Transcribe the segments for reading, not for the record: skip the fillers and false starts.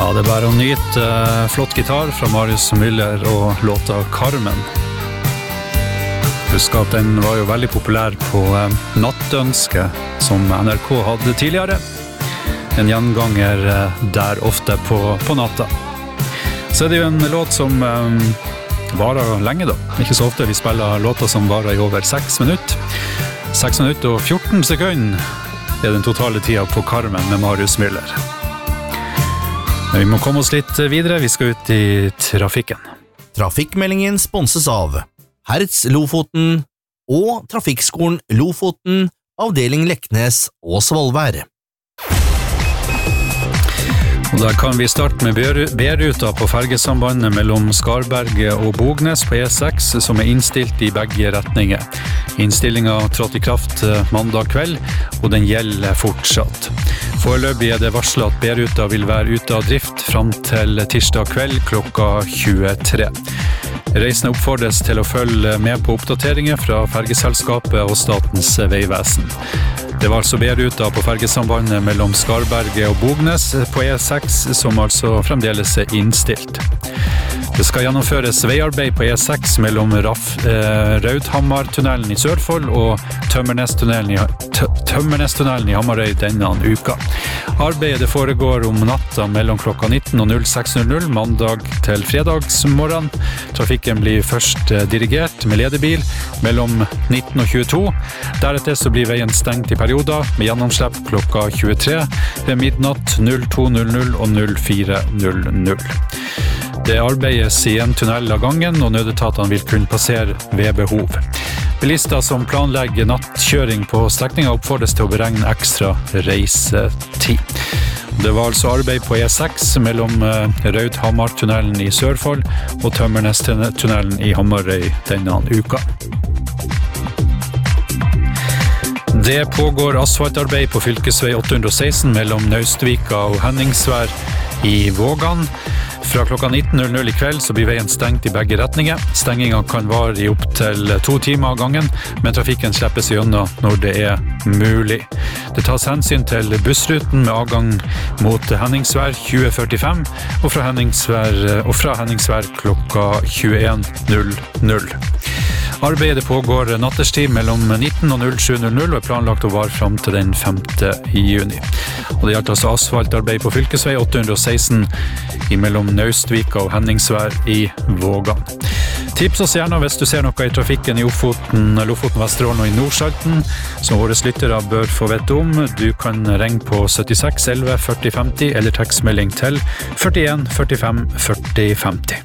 Ja, det bare å nyte flott gitar fra Marius Müller og låta Carmen. Husk at den var jo veldig populær på Nattønske, som NRK hadde tidligere. En gjenganger der ofte på natta. Så er det jo en låt som varer lenge da. Ikke så ofte vi spiller låter som varer i over 6 minutter. 6 minutter og 14 sekunder er den totale tida på Carmen med Marius Müller. Men vi må komme oss litt videre, vi skal ut i trafikken. Trafikkmeldingen sponses av Hertz Lofoten og Trafikkskolen Lofoten, avdeling Leknes og Svolvær. Og der kan vi starte med B-ruta på fergesambandet mellom Skarberget og Bognes på E6, som er innstilt i begge retninger. Innstillingen trådte i kraft mandag kveld, og den gjelder fortsatt. Foreløpig er det varslet at B-ruta vil være ute av drift fram til tirsdag kveld klokka 23. Reisende oppfordres til å følge med på oppdateringer fra fergeselskapet og Statens vegvesen. Det var altså B-ruta på fergesambandet mellom Skarberget og Bognes på E6 som altså fremdeles er innstilt. Det skal gjennomføres veiarbeid på E6 mellom Raudhammartunnelen i Sørfold og Tømmernestunnelen i Hamarøy denne uka. Arbeidet foregår om natta mellom klokka 19 og 06:00 mandag til fredagsmorgen. Trafikken blir først dirigert med ledebil mellom 19 og 22. Deretter så blir veien stengt i perioder med gjennomslipp klokka 23 ved midnatt 02:00 og 04:00. Det arbeides i en tunnel av gangen, og nødetatene vil kunne passere ved behov. Bilister som planlegger nattkjøring på strekningen oppfordres til å beregne ekstra reisetid. Det var altså arbeid på E6 mellom Raudhammartunnelen i Sørfold og Tømmernestunnelen i Hamarøy denne uka. Det pågår asfaltarbeid på fylkesvei 816 mellom Naustvika og Henningsvær i Vågan. Fra klokka 19:00 i kveld så blir veien stengt i begge retninger. Stengingen kan vare i opp til 2 timer av gangen, men trafikken slippes gjennom når det er mulig. Det tas hensyn til bussruten med avgang mot Henningsvær 2045 og fra Henningsvær klokka 21:00. Arbeidet pågår natterstid mellom 19 og 07:00 og er planlagt å vare frem til den 5. juni. Og det gjelder altså asfaltarbeid på fylkesvei 816 mellom Naustvika og Henningsvær i Vågan. Tips oss gjerne hvis du ser noe i trafikken i Lofoten, Vesterålen og i Nordsalten, som våre lyttere bør få vite om. Du kan ringe på 76 11 40 50 eller tekstmelding til 41 45 40 50.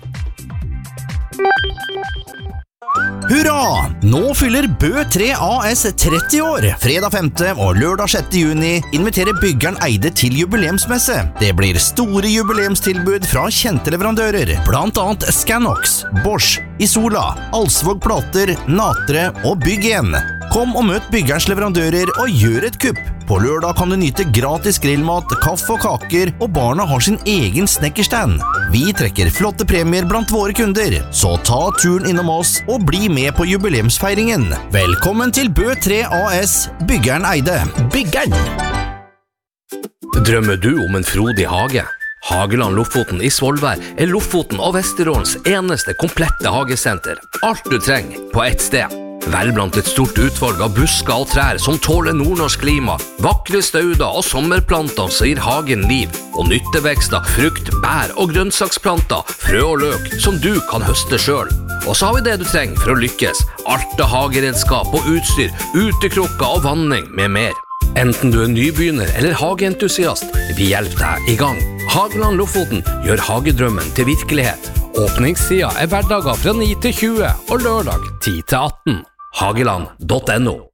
Hurra! Nå fyller Bø 3 AS 30 år. Fredag 5. og lørdag 6. juni inviterer byggeren Eide til jubileumsmesse. Det blir store jubileumstilbud fra kjente leverandører, blant annet Scanox, Bosch, Isola, Alsvåg Plater, Natre og Bygg 1. Kom og møt byggerens leverandører og gjør et kupp. På lørdag kan du nyte gratis grillmat, kaffe og kaker, og barna har sin egen snekkerstand. Vi trekker flotte premier blant våre kunder, så ta turen innom oss og bli med på jubileumsfeiringen. Velkommen til Bø 3 AS, byggeren Eide. Byggeren! Drømmer du om en frodig hage? Hageland Lofoten i Svolvær er Lofoten og Vesterålens eneste komplette hagesenter. Alt du trenger på ett sted. Vel blant et stort utvalg av busker og trær som tåler nordnorsk klima, vakre stauder og sommerplanter som gir hagen liv, og nyttevekster, frukt, bær og grønnsaksplanter, frø og løk som du kan høste selv. Og så har vi det du trenger for å lykkes, alt av hageredskap og utstyr, utekrukker og vanning med mer. Enten du er nybegynner eller hageentusiast, vi hjelper deg i gang. Hageland Lofoten gjør hagedrømmen til virkelighet. Åpningstida er hverdager fra 9 til 20 og lørdag 10 til 18. Hageland.no